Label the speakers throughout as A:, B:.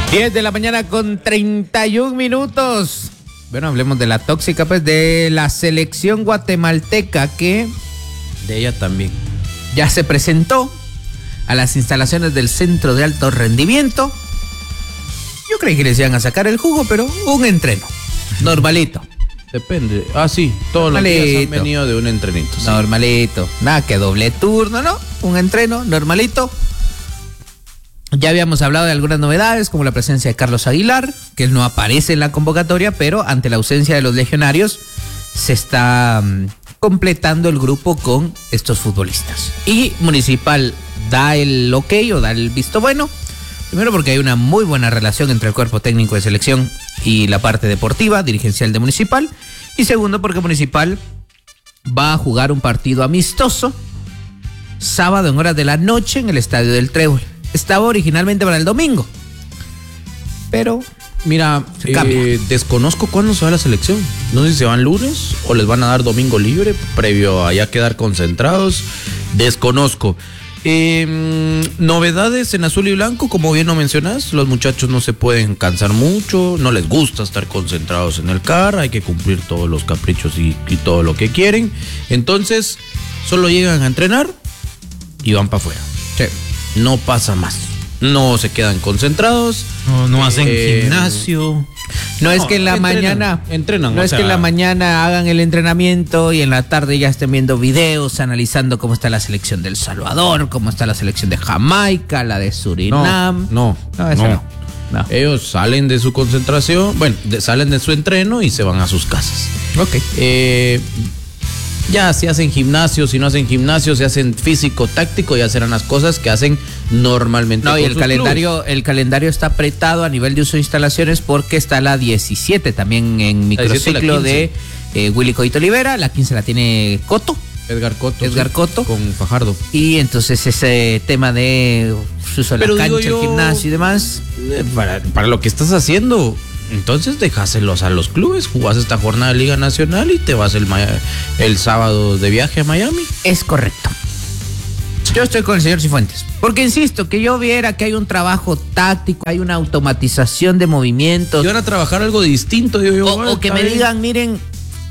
A: 10 de la mañana con 31 minutos. Bueno, hablemos de la tóxica, pues, de la selección guatemalteca, que
B: de ella también
A: ya se presentó a las instalaciones del Centro de Alto Rendimiento. Yo creí que les iban a sacar el jugo, pero un entreno normalito.
B: Depende. Ah, sí, todos
A: Normalito.
B: los días han venido de un entrenito. Sí.
A: Normalito. Nada que doble turno, ¿no? Un entreno normalito. Ya habíamos hablado de algunas novedades, como la presencia de Carlos Aguilar, que él no aparece en la convocatoria, pero ante la ausencia de los legionarios se está completando el grupo con estos futbolistas. Y Municipal da el ok o da el visto bueno, primero porque hay una muy buena relación entre el cuerpo técnico de selección y la parte deportiva, dirigencial de Municipal, y segundo porque Municipal va a jugar un partido amistoso sábado en horas de la noche en el Estadio del Trébol. Estaba originalmente para el domingo, pero
B: mira, desconozco cuándo se va la selección. No sé si se van lunes o les van a dar domingo libre previo a ya quedar concentrados. Desconozco. Novedades en azul y blanco, como bien lo mencionas, los muchachos no se pueden cansar mucho, no les gusta estar concentrados en el CAR, hay que cumplir todos los caprichos y todo lo que quieren. Entonces, solo llegan a entrenar y van para afuera.
A: sí.
B: No pasa más. No se quedan concentrados.
C: No hacen gimnasio.
A: No es que en la mañana
B: entrenan.
A: No es que en la mañana hagan el entrenamiento y en la tarde ya estén viendo videos, analizando cómo está la selección de El Salvador, cómo está la selección de Jamaica, la de Surinam.
B: No. Ellos salen de su concentración, salen de su entreno y se van a sus casas.
A: Ok.
B: Ya si hacen gimnasio, si no hacen gimnasio, si hacen físico, táctico, ya serán las cosas que hacen normalmente.
A: No, y
B: con
A: el calendario está apretado a nivel de uso de instalaciones porque está la 17 también en microciclo de Willy Coito Olivera, la 15 la tiene Coto.
B: Edgar Coto.
A: Coto.
B: Con Fajardo.
A: Y entonces ese tema de uso de la cancha, el gimnasio y demás.
B: Para lo que estás haciendo, entonces dejáselos a los clubes, jugás esta jornada de Liga Nacional y te vas el sábado de viaje a Miami.
A: Es correcto. Yo estoy con el señor Cifuentes, porque insisto, que yo viera que hay un trabajo táctico, hay una automatización de movimientos.
B: Y van a trabajar algo distinto, digo yo.
A: O que me digan, miren,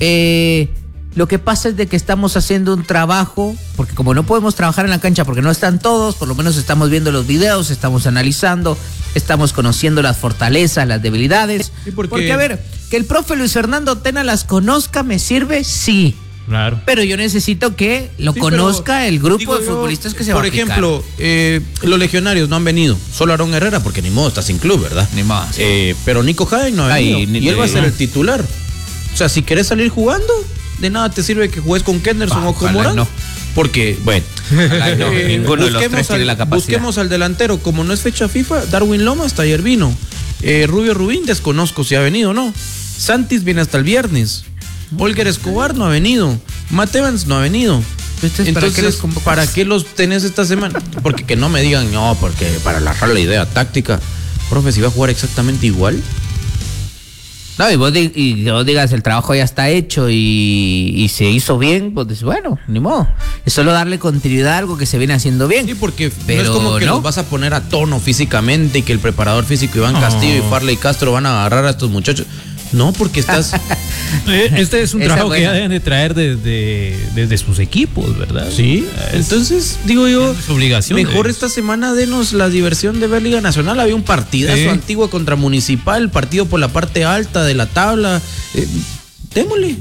A: lo que pasa es de que estamos haciendo un trabajo, porque como no podemos trabajar en la cancha porque no están todos, por lo menos estamos viendo los videos, estamos analizando, estamos conociendo las fortalezas, las debilidades. Porque a ver, que el profe Luis Fernando Tena las conozca, ¿me sirve? Sí.
C: Claro.
A: Pero yo necesito que lo conozca el grupo de futbolistas que se va a aplicar.
B: Por ejemplo, los legionarios no han venido. Solo Aarón Herrera, porque ni modo, está sin club, ¿verdad?
A: Ni modo. Sí.
B: Pero Nico Jaén no ha venido. Y él va a ser el titular. O sea, si querés salir jugando, de nada te sirve que juegues con Kenderson o con Morán. No. Porque,
A: ninguno de los tres tiene la capacidad.
B: Busquemos al delantero. Como no es fecha FIFA, Darwin Loma hasta ayer vino. Rubio Rubín, desconozco si ha venido o no. Santis viene hasta el viernes. Olger Escobar no ha venido. Matt Evans no ha venido. Entonces, ¿para qué los tenés esta semana? Porque que no me digan, no, porque para agarrar la idea táctica. Profe, si va a jugar exactamente igual.
A: No, y vos digas, el trabajo ya está hecho y se hizo bien, pues bueno, ni modo. Es solo darle continuidad a algo que se viene haciendo bien.
B: Sí, porque no es como que los vas a poner a tono físicamente y que el preparador físico Iván Castillo y Farley Castro van a agarrar a estos muchachos. No, porque estás...
C: Este es un trabajo que ya deben de traer desde sus equipos, ¿verdad?
B: Sí, entonces digo yo,
C: es obligación
B: mejor esta semana denos la diversión de ver Liga Nacional. Había un partidazo Antigua contra Municipal, partido por la parte alta de la tabla. Démosle.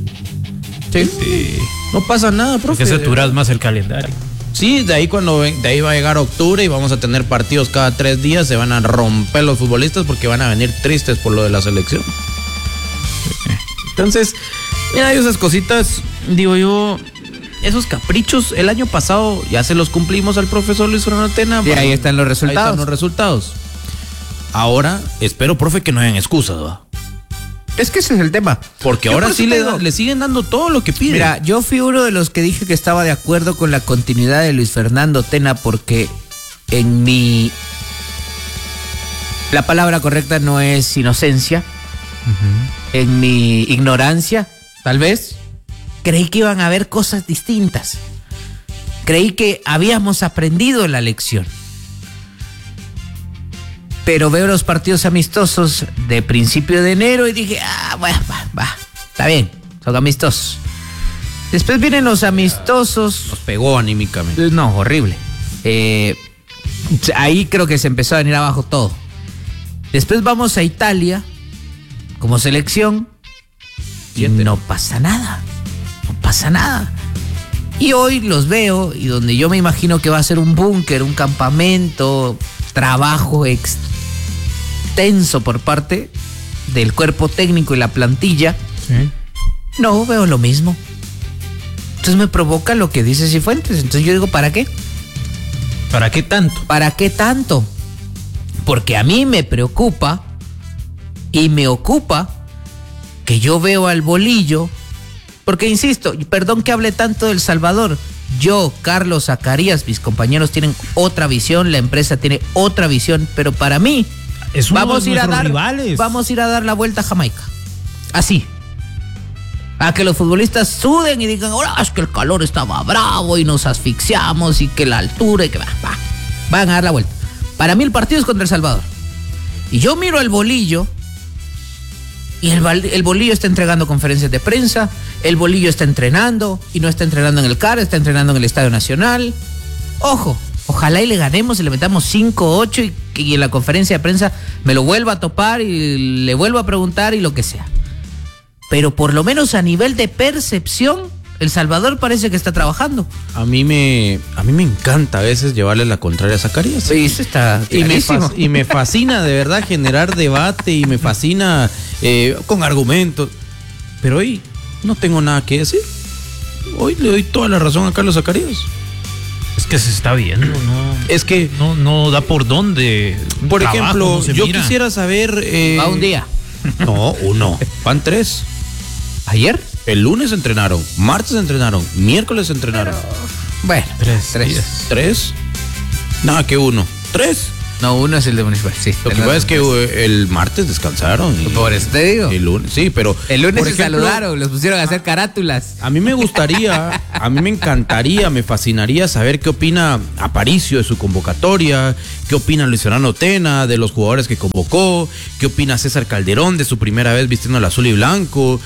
A: Sí.
B: No pasa nada, profe.
C: Que saturas más el calendario.
B: Sí, de ahí va a llegar octubre y vamos a tener partidos cada 3 días. Se van a romper los futbolistas porque van a venir tristes por lo de la selección. Entonces, mira, esas cositas, digo yo, esos caprichos, el año pasado ya se los cumplimos al profesor Luis Fernando Tena.
A: Y ahí están los resultados.
B: Ahí están los resultados. Ahora, espero, profe, que no hayan excusas, ¿va?
A: Es que ese es el tema.
B: Porque ahora sí le siguen dando todo lo que piden.
A: Mira, yo fui uno de los que dije que estaba de acuerdo con la continuidad de Luis Fernando Tena porque la palabra correcta no es inocencia. En mi ignorancia, tal vez, creí que iban a haber cosas distintas. Creí que habíamos aprendido la lección. Pero veo los partidos amistosos de principio de enero y dije, bueno, va, está bien, son amistosos. Después vienen los amistosos.
B: Nos pegó anímicamente.
A: No, horrible. Ahí creo que se empezó a venir abajo todo. Después vamos a Italia como selección y no pasa nada. No pasa nada. Y hoy los veo y donde yo me imagino que va a ser un búnker, un campamento, trabajo extenso por parte del cuerpo técnico y la plantilla.
C: Sí.
A: No, veo lo mismo. Entonces me provoca lo que dice Cifuentes. Entonces yo digo, ¿para qué?
C: ¿Para qué tanto?
A: ¿Para qué tanto? Porque a mí me preocupa y me ocupa que yo veo al Bolillo, porque insisto, perdón que hable tanto del Salvador, yo, Carlos, Zacarías, mis compañeros tienen otra visión, la empresa tiene otra visión, pero para mí
C: es uno
A: vamos
C: de nuestros rivales.
A: Vamos a ir a dar la vuelta a Jamaica. Así. A que los futbolistas suden y digan, ahora es que el calor estaba bravo y nos asfixiamos y que la altura y que van a dar la vuelta. Para mí el partido es contra El Salvador. Y yo miro al Bolillo y el Bolillo está entregando conferencias de prensa, el Bolillo está entrenando y no está entrenando en el CAR, está entrenando en el Estadio Nacional. Ojo, ojalá y le ganemos y le metamos 5-8 y en la conferencia de prensa me lo vuelva a topar y le vuelva a preguntar y lo que sea. Pero por lo menos a nivel de percepción, El Salvador parece que está trabajando.
B: A mí me encanta a veces llevarle la contraria a Zacarías.
A: Sí, eso está clarísimo.
B: Y me fascina de verdad generar debate y me fascina con argumentos. Pero hoy no tengo nada que decir. Hoy le doy toda la razón a Carlos Zacarías.
C: Es que se está viendo, ¿no?
B: Es que
C: no da por dónde.
B: Por ejemplo, yo
C: mira.
B: quisiera saber.
A: Va un día.
B: No, uno. Van 3.
A: ¿Ayer?
B: El lunes entrenaron, martes entrenaron, miércoles entrenaron.
A: Bueno, tres.
B: 3. Nada que 1. 3.
A: No, uno es el de Municipal, sí.
B: Lo que pasa es que el martes descansaron.
A: Por eso te digo.
B: El lunes, sí, pero.
A: El lunes
B: por
A: se saludaron, los pusieron a hacer carátulas.
B: A mí me gustaría, a mí me encantaría, me fascinaría saber qué opina Aparicio de su convocatoria, qué opina Luis Fernando Tena de los jugadores que convocó, qué opina César Calderón de su primera vez vistiendo el azul y blanco.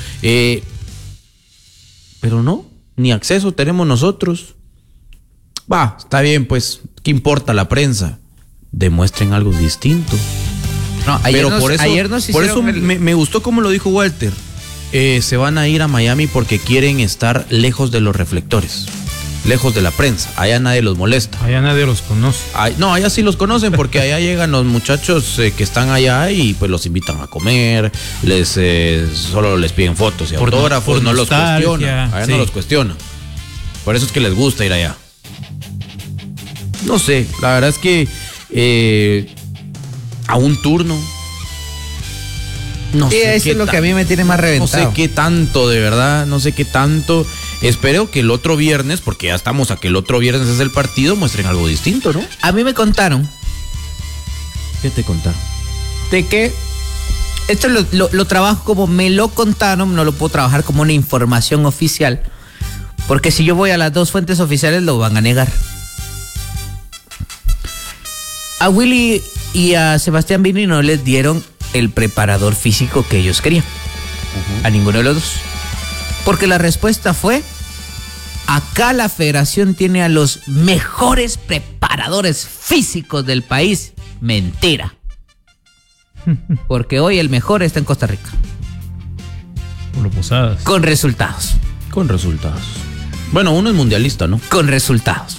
B: Pero no, ni acceso tenemos nosotros. Va, está bien, pues, ¿qué importa la prensa? Demuestren algo distinto.
A: No,
B: pero por eso
A: el...
B: me gustó como lo dijo Walter. Se van a ir a Miami porque quieren estar lejos de los reflectores, lejos de la prensa. Allá nadie los molesta.
C: Allá nadie los conoce.
B: No, allá sí los conocen porque allá llegan los muchachos que están allá y pues los invitan a comer, solo les piden fotos y autógrafos, no los cuestionan. Allá sí. No los cuestiona. Por eso es que les gusta ir allá. No sé, la verdad es que a un turno. No sé.
A: Eso es lo que a mí me tiene más reventado.
B: No sé qué tanto, de verdad, no sé qué tanto. Espero que el otro viernes, porque ya estamos a que el otro viernes es el partido, muestren algo distinto, ¿no?
A: A mí me contaron.
B: ¿Qué te contaron?
A: De que esto lo trabajo como me lo contaron, no lo puedo trabajar como una información oficial, porque si yo voy a las dos fuentes oficiales lo van a negar. A Willy y a Sebastián Vini no les dieron el preparador físico que ellos querían. A ninguno de los dos. Porque la respuesta fue: acá la federación tiene a los mejores preparadores físicos del país. Mentira. Porque hoy el mejor está en Costa Rica.
C: Por Posadas.
A: Con resultados.
B: Con resultados. Bueno, uno es mundialista, ¿no?
A: Con resultados.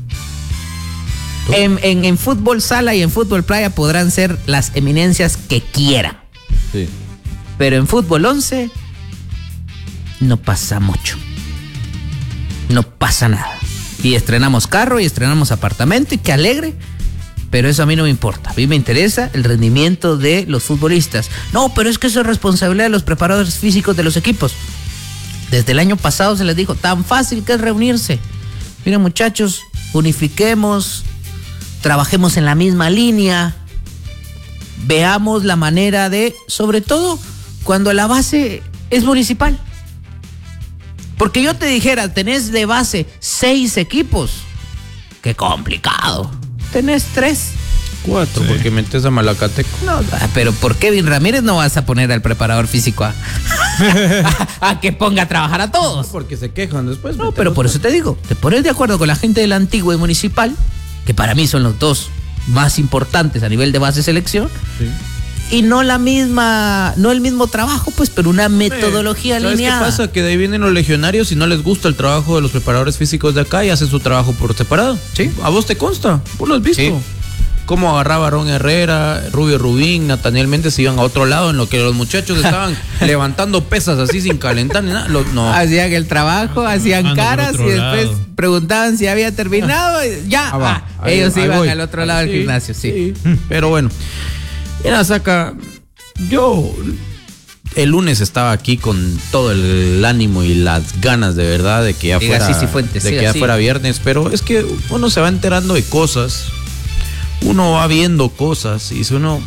A: En fútbol sala y en fútbol playa podrán ser las eminencias que quieran.
B: Sí.
A: Pero en fútbol 11 no pasa mucho. No pasa nada. Y estrenamos carro y estrenamos apartamento y qué alegre. Pero eso a mí no me importa. A mí me interesa el rendimiento de los futbolistas. No, pero es que eso es responsabilidad de los preparadores físicos de los equipos. Desde el año pasado se les dijo, tan fácil que es reunirse. Miren, muchachos, unifiquemos, trabajemos en la misma línea, veamos la manera de, sobre todo cuando la base es municipal. Porque yo te dijera, tenés de base 6 equipos, qué complicado. Tenés 3.
B: 4, porque metes a Malacateco.
A: No, pero por Kevin Ramírez no vas a poner al preparador físico a que ponga a trabajar a todos.
B: Porque se quejan después.
A: No, pero por eso te digo, te pones de acuerdo con la gente del Antiguo y Municipal, que para mí son los dos más importantes a nivel de base selección,
B: Sí.
A: y no la misma, no el mismo trabajo, pues, pero una metodología
B: ¿Sabes
A: alineada.
B: qué pasa? Que de ahí vienen los legionarios y no les gusta el trabajo de los preparadores físicos de acá y hacen su trabajo por separado.
A: Sí.
B: ¿A vos te consta? ¿Vos lo has visto?
A: Sí.
B: Cómo agarraba Aaron Herrera, Rubio Rubín, Nathaniel Méndez iban a otro lado en lo que los muchachos estaban levantando pesas así sin calentar ni nada. No.
A: Hacían el trabajo, hacían
C: Ando por
A: caras
C: otro
A: y después
C: lado.
A: preguntaban si había terminado. Y ya,
B: Ahí
A: ellos iban
B: voy.
A: al otro lado del gimnasio, sí.
B: Pero bueno, mira, Saca, yo el lunes estaba aquí con todo el ánimo y las ganas de verdad de que ya
A: Diga
B: fuera,
A: Sisi Fuentes,
B: de que
A: siga
B: ya
A: así.
B: fuera viernes, pero es que uno se va enterando de cosas, uno va viendo cosas y dice uno,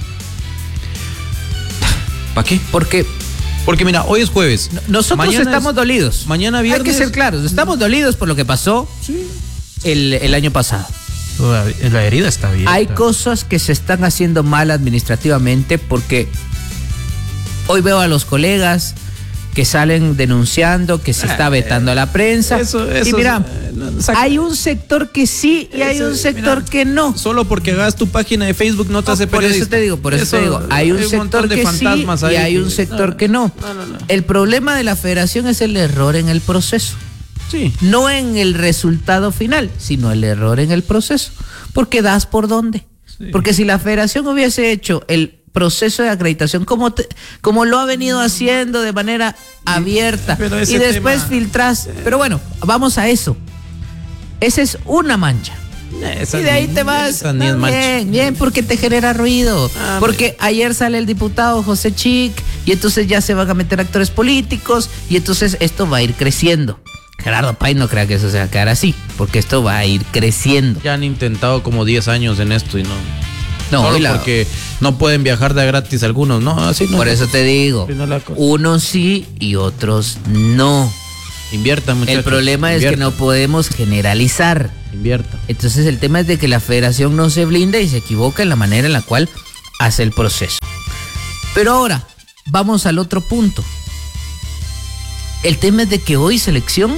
B: ¿para qué? Porque mira, hoy es jueves.
A: Nosotros
B: Mañana
A: estamos dolidos.
B: mañana
A: Hay que
B: viernes.
A: ser claros, estamos dolidos por lo que pasó el año pasado.
C: Todavía la herida está abierta.
A: Hay cosas que se están haciendo mal administrativamente porque hoy veo a los colegas que salen denunciando que se está vetando a la prensa.
B: eso,
A: y mira,
B: Saca.
A: hay un sector que sí y hay un sector
B: mira,
A: que no.
B: Solo porque hagas tu página de Facebook no te hace
A: Por
B: periodista.
A: eso te digo, hay un sector
B: montón de
A: que sí
B: fantasmas
A: y
B: ahí
A: hay un sector que no.
B: No.
A: El problema de la federación es el error en el proceso.
B: Sí.
A: No en el resultado final, sino el error en el proceso. Porque das por dónde.
C: Sí.
A: Porque si la federación hubiese hecho el proceso de acreditación como lo ha venido haciendo de manera abierta
B: Pero ese
A: y después
B: tema-
A: filtras. Pero bueno, vamos a eso. Esa es una mancha.
B: Esa
A: Y de ahí
B: ni-
A: te vas.
B: esa ni es mancha.
A: Bien, porque te genera ruido. Porque ayer sale el diputado José Chic y entonces ya se van a meter actores políticos y entonces esto va a ir creciendo. Gerardo Pay no crea que eso se va a quedar así, porque esto va a ir creciendo.
B: Ya han intentado como 10 años en esto y no.
A: No,
B: Solo
A: y la-
B: porque no pueden viajar de gratis algunos, ¿no? Así no.
A: por eso te digo,
B: Así no es la cosa.
A: unos sí y otros no.
B: Inviertan, muchachos.
A: El problema es que no podemos generalizar.
B: Invierta.
A: Entonces el tema es de que la federación no se blinda y se equivoca en la manera en la cual hace el proceso. Pero ahora, vamos al otro punto. El tema es de que hoy selección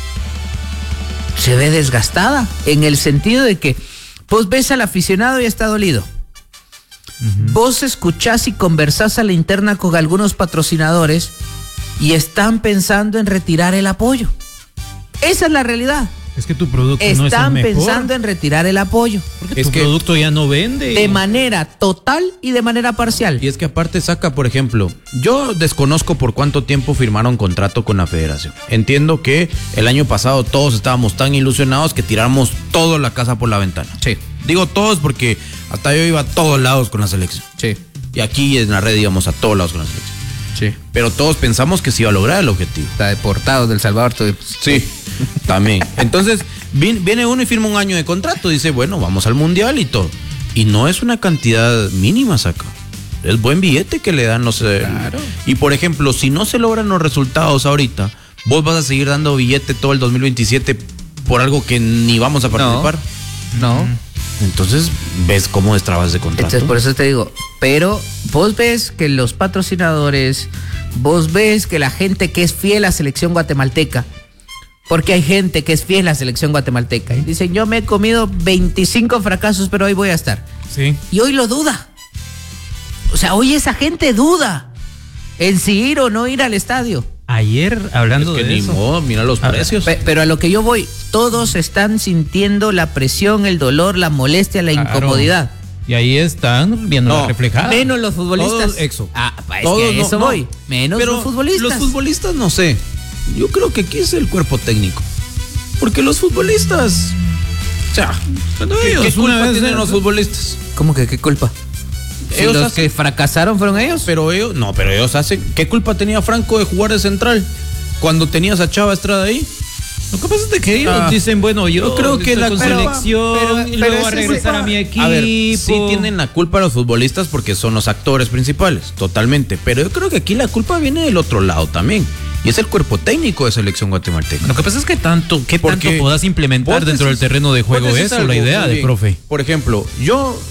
A: se ve desgastada, en el sentido de que vos ves al aficionado y está dolido. Vos escuchás y conversás a la interna con algunos patrocinadores y están pensando en retirar el apoyo. Esa es la realidad.
C: Es que tu producto no es el
A: Están
C: mejor.
A: pensando en retirar el apoyo.
C: Porque
B: Es
C: tu
B: que-
C: producto ya no vende.
A: De manera total y de manera parcial.
B: Y es que aparte Saca, por ejemplo, yo desconozco por cuánto tiempo firmaron contrato con la federación. Entiendo que el año pasado todos estábamos tan ilusionados que tiramos toda la casa por la ventana.
A: Sí,
B: Digo todos porque hasta yo iba a todos lados con la selección.
A: sí,
B: Y aquí en la red íbamos a todos lados con la selección.
A: sí.
B: Pero todos pensamos que se iba a lograr el objetivo.
A: Está deportado del Salvador.
B: Sí, también. Entonces, viene uno y firma un año de contrato. Dice, bueno, vamos al mundial y todo. Y no es una cantidad mínima, Saca. Es buen billete que le dan, no sé.
A: Claro.
B: Y por ejemplo, si no se logran los resultados ahorita, vos vas a seguir dando billete todo el 2027 por algo que ni vamos a participar.
A: No.
B: Entonces, ¿ves cómo destrabas de contrato?
A: Entonces, por eso te digo, pero vos ves que los patrocinadores, vos ves que la gente que es fiel a selección guatemalteca, porque hay gente que es fiel a selección guatemalteca, y dicen, yo me he comido 25 fracasos, pero hoy voy a estar.
C: Sí.
A: Y hoy lo duda. O sea, hoy esa gente duda en si ir o no ir al estadio.
C: Ayer, hablando
B: Es que
C: de
B: ni
C: eso.
B: modo, mira los
C: A ver,
B: precios.
A: Pero a lo que yo voy, todos están sintiendo la presión, el dolor, la molestia, la
C: Claro.
A: incomodidad.
C: Y ahí están viendo
B: No,
C: la reflejada.
A: Menos los futbolistas.
B: Todos, exo.
A: Es
B: Todos
A: que a
B: no,
A: eso
B: no.
A: voy. Menos
B: Pero
A: los futbolistas.
B: Los futbolistas no sé. Yo creo que aquí es el cuerpo técnico. Porque los futbolistas. O sea,
C: ellos
B: ¿qué
C: una
B: culpa
C: vez
B: tienen
C: de-
B: los futbolistas?
A: ¿Cómo que qué culpa? Si
B: Ellos
A: los
B: hacen-
A: que fracasaron fueron ellos.
B: Pero ellos hacen. ¿Qué culpa tenía Franco de jugar de central? Cuando tenías a Chava Estrada ahí.
C: Lo que pasa es de que ellos dicen, bueno, yo
B: creo que
C: estoy
B: la
C: con
B: culpa-
C: selección y
A: pero
C: luego a
A: ese
C: regresar
A: es-
C: a mi equipo.
B: A ver, sí tienen la culpa los futbolistas porque son los actores principales, totalmente. Pero yo creo que aquí la culpa viene del otro lado también. Y es el cuerpo técnico de selección guatemalteca.
C: Lo que pasa es que tanto
B: Porque
C: puedas implementar
B: vos
C: dentro del
B: decís-
C: terreno de juego
B: vos decís
C: eso,
B: algo
C: la idea
B: muy
C: de
B: bien.
C: profe.
B: Por ejemplo, yo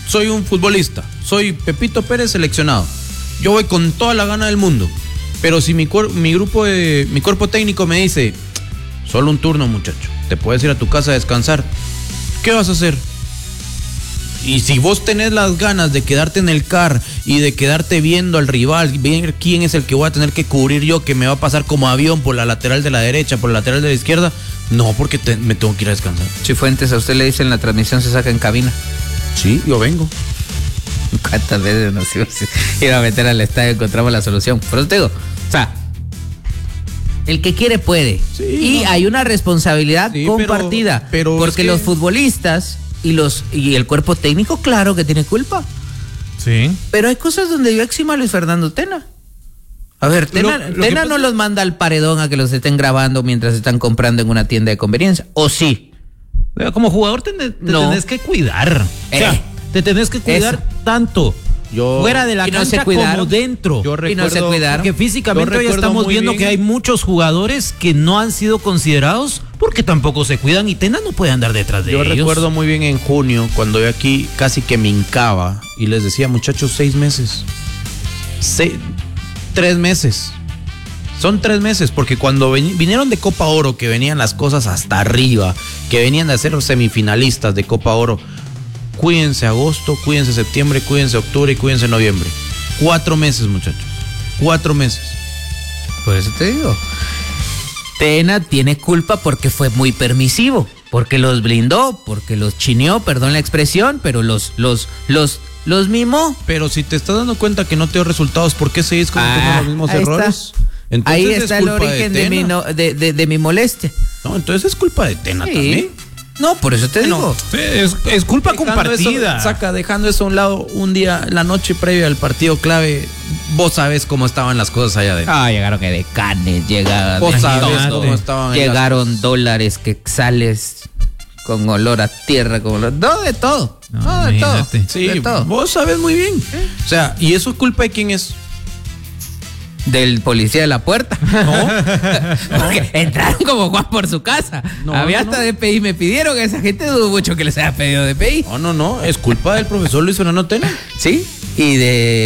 B: soy un futbolista, soy Pepito Pérez seleccionado. Yo voy con toda la gana del mundo. Pero si mi cuerpo técnico me dice, solo un turno, muchacho, te puedes ir a tu casa a descansar, ¿qué vas a hacer? Y si vos tenés las ganas de quedarte en el CAR y de quedarte viendo al rival, ver quién es el que voy a tener que cubrir yo, que me va a pasar como avión por la lateral de la derecha, por la lateral de la izquierda, no, porque me tengo que ir a descansar.
A: Cifuentes, a usted le dicen la transmisión se saca en cabina.
B: Sí, yo vengo.
A: ¿Cuántas veces nos iba a meter al estadio y encontramos la solución? Pero te digo, o sea, el que quiere puede.
B: Sí,
A: y
B: no.
A: hay una responsabilidad
B: Sí,
A: compartida.
B: pero
A: porque
B: es que
A: los futbolistas y el cuerpo técnico, claro que tiene culpa.
C: Sí.
A: Pero hay cosas donde yo eximo a Luis Fernando Tena. A ver, Tena no los manda al paredón a que los estén grabando mientras están comprando en una tienda de conveniencia. ¿O sí?
C: Como jugador te tenés que cuidar. O sea, te tenés que cuidar tanto. Fuera de la
A: y no
C: cancha
A: se cuidaron.
C: como dentro.
B: Yo
A: Y no se cuidaron.
C: Porque físicamente hoy estamos viendo que hay muchos jugadores que no han sido considerados porque tampoco se cuidan y Tena no puede andar detrás de ellos.
B: Yo recuerdo muy bien en junio, cuando yo aquí casi que me hincaba y les decía, muchachos, 6 meses. 3 meses. Son 3 meses, porque cuando vinieron de Copa Oro, que venían las cosas hasta arriba, que venían de ser semifinalistas de Copa Oro, cuídense agosto, cuídense septiembre, cuídense octubre y cuídense noviembre. 4 meses, muchachos. 4 meses.
A: Por eso te digo. Tena tiene culpa porque fue muy permisivo, porque los blindó, porque los chineó, perdón la expresión, pero los mimó.
B: Pero si te estás dando cuenta que no te dio resultados, ¿por qué seguís cometiendo los mismos
A: ahí
B: errores?
A: Está. Ahí está el origen de mi molestia.
B: No, entonces es culpa de Tena también.
A: No, por eso te digo.
C: Es culpa compartida.
B: Dejando eso a un lado, un día, la noche previa al partido clave, vos sabés cómo estaban las cosas allá adentro.
A: Llegaron de canes,
B: Vos sabés cómo estaban.
A: Llegaron dólares, quetzales con olor a tierra, con olor. No, de todo.
C: No,
A: de todo.
B: Sí,
A: de todo.
B: vos sabés muy bien. O sea, ¿y eso es culpa de quién es?
A: Del policía de la puerta.
B: No.
A: Porque entraron como Juan por su casa.
B: No,
A: Había
B: no,
A: hasta DPI, me pidieron. Esa gente dudo mucho que les haya pedido DPI.
B: No, es culpa del profesor Luis Fernando Tena.
A: Sí, y de